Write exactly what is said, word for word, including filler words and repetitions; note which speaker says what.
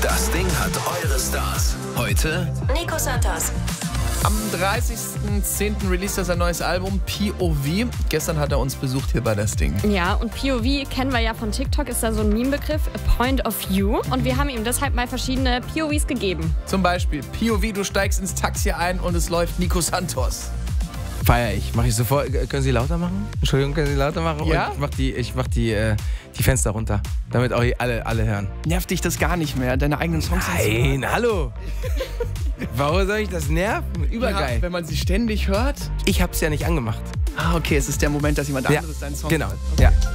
Speaker 1: Das Ding hat eure Stars. Heute
Speaker 2: Nico Santos.
Speaker 3: Am dreißigsten zehnten released er sein neues Album P O V. Gestern hat er uns besucht hier bei Das Ding.
Speaker 4: Ja, und P O V kennen wir ja von TikTok, ist da so ein Meme-Begriff, a point of view. Und wir haben ihm deshalb mal verschiedene P O Vs gegeben.
Speaker 3: Zum Beispiel P O V, du steigst ins Taxi ein und es läuft Nico Santos.
Speaker 5: Feier ich. Mach ich sofort. Können Sie lauter machen? Entschuldigung, können Sie lauter machen?
Speaker 3: Ja?
Speaker 5: Und ich mach die, ich mach die, äh, die Fenster runter, damit auch alle, alle hören.
Speaker 3: Nervt dich das gar nicht mehr, deine eigenen Songs?
Speaker 5: Nein, hallo. Warum soll ich das nerven? Übergeil.
Speaker 3: Ja, wenn man sie ständig hört.
Speaker 5: Ich hab's ja nicht angemacht.
Speaker 3: Ah, okay, es ist der Moment, dass jemand anderes
Speaker 5: Ja,
Speaker 3: deinen Song
Speaker 5: genau.
Speaker 3: hört.
Speaker 5: Ja.